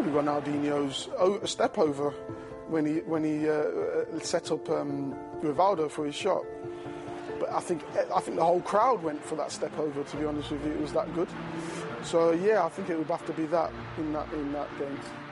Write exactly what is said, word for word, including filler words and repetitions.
Ronaldinho's step over when he when he uh, set up um, Rivaldo for his shot. But I think I think the whole crowd went for that step over. To be honest with you, it was that good. So yeah, I think it would have to be that in that in that game.